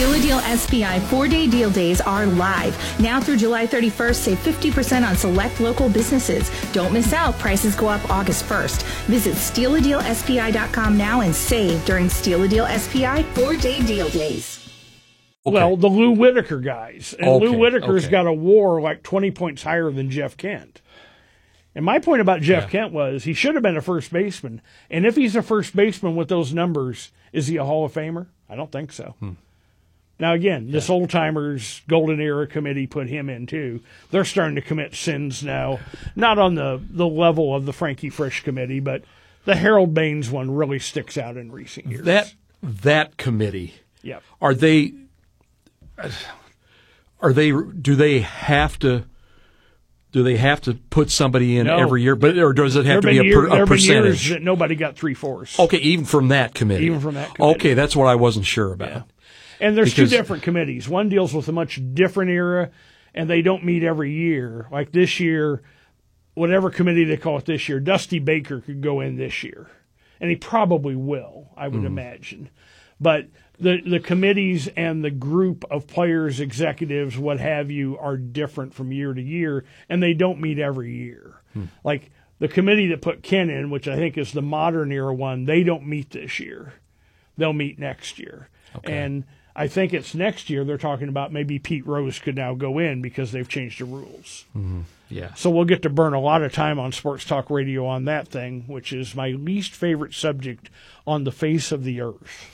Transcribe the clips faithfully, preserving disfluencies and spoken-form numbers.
Steal a Deal S P I four-day deal days are live. Now through July thirty-first, save fifty percent on select local businesses. Don't miss out. Prices go up August first. Visit steal a deal S P I dot com now and save during Steal a Deal S P I four-day deal days. Okay. Well, the Lou Whitaker guys. And Okay, Lou Whitaker's okay. got a WAR like twenty points higher than Jeff Kent. And my point about Jeff Yeah. Kent was he should have been a first baseman. And if he's a first baseman with those numbers, is he a Hall of Famer? I don't think so. Hmm. Now, again, this Old Timers Golden Era committee put him in, too. They're starting to commit sins now, not on the, the level of the Frankie Frisch committee, but the Harold Baines one really sticks out in recent years. That that committee, Yep. are they are they do they have to do they have to put somebody in No. every year? But or does it There have have to be been, a, year, per, there a have been years percentage? that nobody got three-fourths. Okay, even from that committee. Even from that committee. Okay, that's what I wasn't sure about. Yeah. And there's Because- two different committees. One deals with a much different era, and they don't meet every year. Like this year, whatever committee they call it this year, Dusty Baker could go in this year. And he probably will, I would imagine. But the the committees and the group of players, executives, what have you, are different from year to year, and they don't meet every year. Like the committee that put Ken in, which I think is the modern era one, they don't meet this year. They'll meet next year. Okay. And I think it's next year they're talking about maybe Pete Rose could now go in because they've changed the rules. Yeah. So we'll get to burn a lot of time on Sports Talk Radio on that thing, which is my least favorite subject on the face of the earth.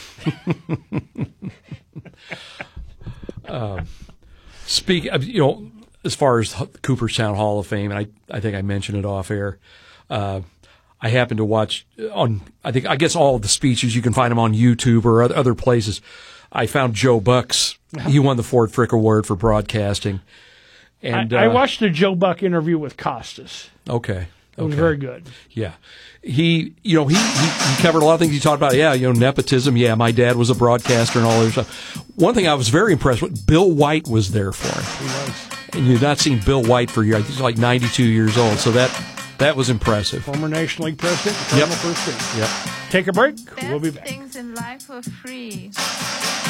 Speak, of, you know, as far as the Cooperstown Hall of Fame, and I, I think I mentioned it off air. Uh, I happened to watch on, I think, I guess all of the speeches. You can find them on YouTube or other, other places. I found Joe Buck's. He won the Ford Frick Award for broadcasting. And I, I uh, watched the Joe Buck interview with Costas. Okay. It was okay. very good. Yeah. He, you know, he, he, he covered a lot of things. He talked about, yeah, you know, nepotism. Yeah, my dad was a broadcaster and all that stuff. One thing I was very impressed with, Bill White was there for him. He was. And you've not seen Bill White for years. He's like ninety-two years old. So that that was impressive. Former National League president, Yep. former first base. Yep. Take a break. We'll be Best back. things in life for free.